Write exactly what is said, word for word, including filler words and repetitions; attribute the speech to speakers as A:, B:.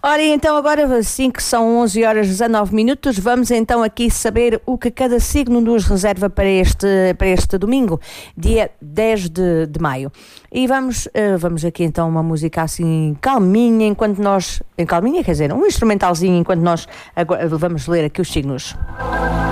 A: Ora, então agora, assim que são onze horas e dezanove minutos, vamos então aqui saber o que cada signo nos reserva para este, para este domingo, dia dez de, de maio. E vamos, uh, vamos aqui então uma música assim calminha, enquanto nós... Calminha, quer dizer, um instrumentalzinho, enquanto nós agora vamos ler aqui os signos.